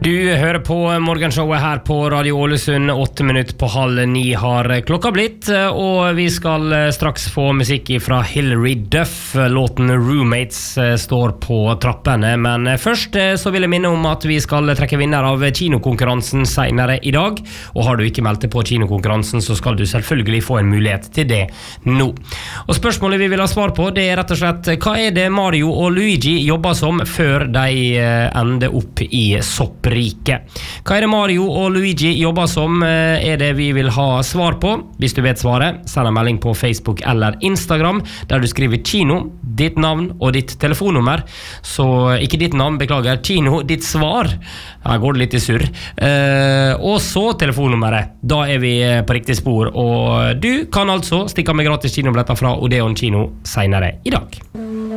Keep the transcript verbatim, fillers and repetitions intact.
Du hører på morgenshowet her på Radio Ålesund. Åtte minutter på halv ni har klokka blitt, og vi skal straks få musikk fra Hilary Duff. Låten Roommates står på trappene, men først så vil jeg minne om at vi skal trekke vinner av kinokonkurransen senere i dag. Og har du ikke meldt deg på kinokonkurransen, så skal du selvfølgelig få en mulighet til det nå. Og spørsmålet vi vil ha svar på, det er rett og slett: hva er det Mario og Luigi jobber som før de ender opp i sopprike? Hva er det Mario og Luigi jobber som, er det vi vil ha svar på. Hvis du vet svaret, send en melding på Facebook eller Instagram, der du skriver kino, ditt navn og ditt telefonnummer. Så ikke ditt navn, beklager, kino, ditt svar. Her går det litt i surr. Eh, og så telefonnummeret. Da er vi på riktig spor, og du kan altså stikke med gratis kinobilletter fra Odeon Kino senere i dag.